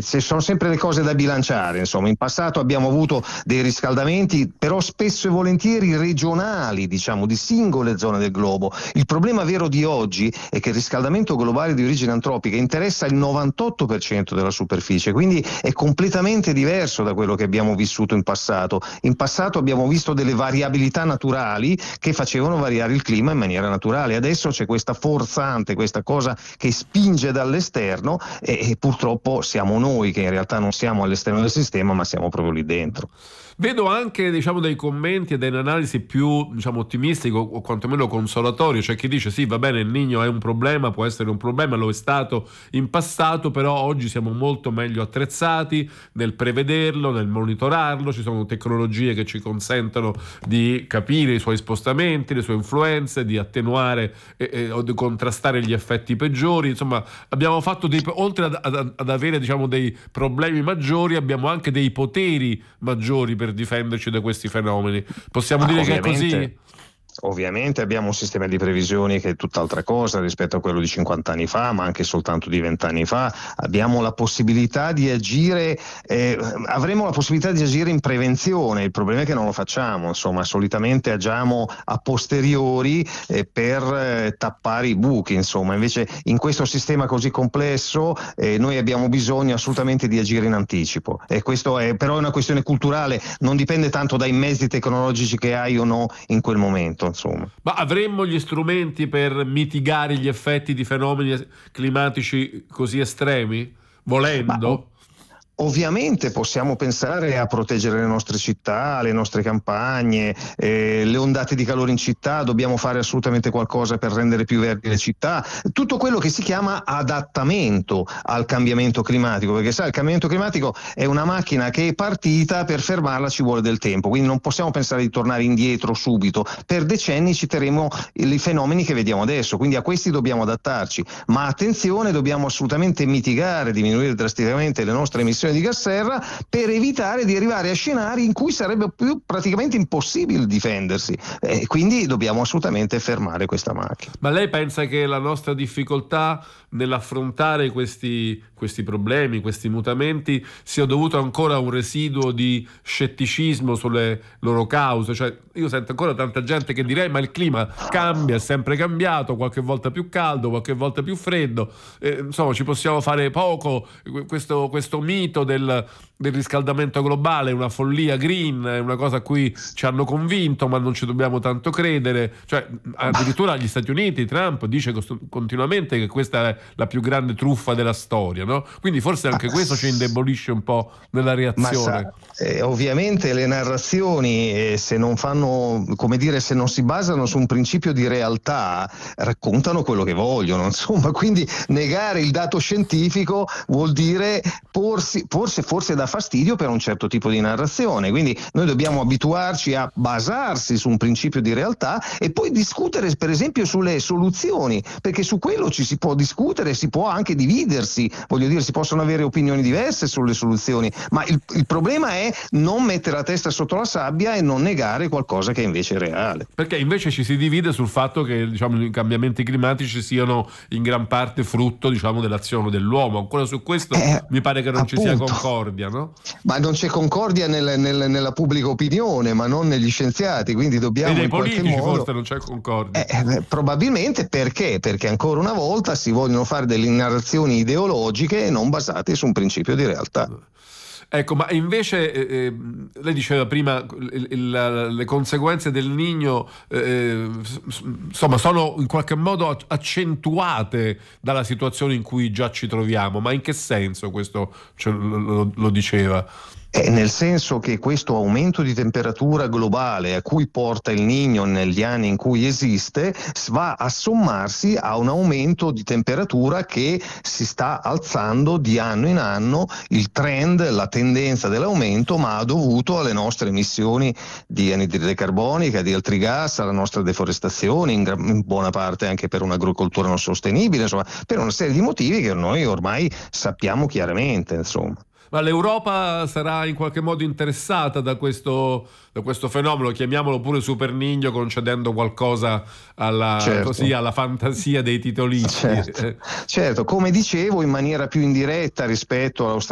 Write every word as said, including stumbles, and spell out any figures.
ci sono sempre le cose da bilanciare, insomma. In passato abbiamo avuto dei riscaldamenti, però spesso e volentieri regionali, diciamo, di singole zone del globo. Il problema vero di oggi è che il riscaldamento globale di origine antropica interessa il novantotto per cento della superficie, quindi è completamente diverso da quello che abbiamo vissuto in passato. In passato abbiamo visto delle variabilità naturali che facevano variare il clima in maniera naturale. Adesso c'è questa forzante, questa cosa che spinge dall'esterno e, e purtroppo siamo noi che in realtà non siamo all'esterno del sistema, ma siamo proprio lì dentro. Vedo anche, diciamo, dei commenti e delle analisi più, diciamo, ottimistiche o quantomeno consolatorie. C'è chi dice sì, va bene, il Niño è un problema, può essere un problema, lo è stato in passato, però oggi siamo molto meglio attrezzati nel prevederlo, nel monitorarlo, ci sono tecnologie che ci consentono di capire i suoi spostamenti, le sue influenze, di attenuare e, e, o di contrastare gli effetti peggiori. Insomma, abbiamo fatto dei, oltre ad, ad, ad avere, diciamo, dei problemi maggiori, abbiamo anche dei poteri maggiori per difenderci da questi fenomeni. Possiamo Ma dire che è ovviamente così? Ovviamente abbiamo un sistema di previsioni che è tutt'altra cosa rispetto a quello di cinquanta anni fa, ma anche soltanto di venti anni fa. Abbiamo la possibilità di agire, eh, avremo la possibilità di agire in prevenzione. Il problema è che non lo facciamo, insomma, solitamente agiamo a posteriori eh, per eh, tappare i buchi, insomma. Invece in questo sistema così complesso eh, noi abbiamo bisogno assolutamente di agire in anticipo, e questo è però è una questione culturale, non dipende tanto dai mezzi tecnologici che hai o no in quel momento. Insomma. Ma avremmo gli strumenti per mitigare gli effetti di fenomeni climatici così estremi? Volendo? Ma, ovviamente possiamo pensare a proteggere le nostre città, le nostre campagne, eh, le ondate di calore in città, dobbiamo fare assolutamente qualcosa per rendere più verdi le città, tutto quello che si chiama adattamento al cambiamento climatico, perché sai, il cambiamento climatico è una macchina che è partita, per fermarla ci vuole del tempo, quindi non possiamo pensare di tornare indietro subito, per decenni ci terremo i fenomeni che vediamo adesso, quindi a questi dobbiamo adattarci, ma attenzione, dobbiamo assolutamente mitigare, diminuire drasticamente le nostre emissioni di gas serra per evitare di arrivare a scenari in cui sarebbe più praticamente impossibile difendersi, e quindi dobbiamo assolutamente fermare questa macchina. Ma lei pensa che la nostra difficoltà nell'affrontare questi, questi problemi, questi mutamenti, sia dovuto ancora a un residuo di scetticismo sulle loro cause? Cioè, io sento ancora tanta gente che direi ma il clima cambia, è sempre cambiato, qualche volta più caldo, qualche volta più freddo, eh, insomma ci possiamo fare poco, questo, questo mito del, del riscaldamento globale è una follia green, è una cosa a cui ci hanno convinto ma non ci dobbiamo tanto credere. Cioè, addirittura gli Stati Uniti, Trump dice cost- continuamente che questa è la più grande truffa della storia, no? Quindi forse anche questo ci indebolisce un po' nella reazione. Ma sa, eh, ovviamente le narrazioni eh, se non fanno, come dire, se non si basano su un principio di realtà, raccontano quello che vogliono, insomma, quindi negare il dato scientifico vuol dire porsi, forse, forse dà fastidio per un certo tipo di narrazione, quindi noi dobbiamo abituarci a basarsi su un principio di realtà e poi discutere per esempio sulle soluzioni, perché su quello ci si può discutere, si può anche dividersi, voglio dire, si possono avere opinioni diverse sulle soluzioni, ma il, il problema è non mettere la testa sotto la sabbia e non negare qualcosa che invece è reale. Perché invece ci si divide sul fatto che, diciamo, i cambiamenti climatici siano in gran parte frutto, diciamo, dell'azione dell'uomo. Ancora su questo eh, mi pare che non appunto, ci sia concordia, no? Ma non c'è concordia nel, nel, nella pubblica opinione, ma non negli scienziati, quindi dobbiamo e nei in politici qualche modo... forse non c'è concordia. Eh, probabilmente perché? Perché ancora una volta si vogliono fare delle narrazioni ideologiche e non basate su un principio di realtà. Ecco, ma invece eh, lei diceva prima il, il, le conseguenze del Niño eh, insomma sono in qualche modo accentuate dalla situazione in cui già ci troviamo, ma in che senso questo cioè, lo, lo diceva? Eh, nel senso che questo aumento di temperatura globale a cui porta il Niño negli anni in cui esiste va a sommarsi a un aumento di temperatura che si sta alzando di anno in anno, il trend, la tendenza dell'aumento, ma ha dovuto alle nostre emissioni di anidride carbonica, di altri gas, alla nostra deforestazione, in, gran, in buona parte anche per un'agricoltura non sostenibile, insomma, per una serie di motivi che noi ormai sappiamo chiaramente, insomma. Ma l'Europa sarà in qualche modo interessata da questo, da questo fenomeno, chiamiamolo pure Super Niño, concedendo qualcosa alla, certo. così, alla fantasia dei titolisti. Certo. certo, come dicevo, in maniera più indiretta rispetto all'Australia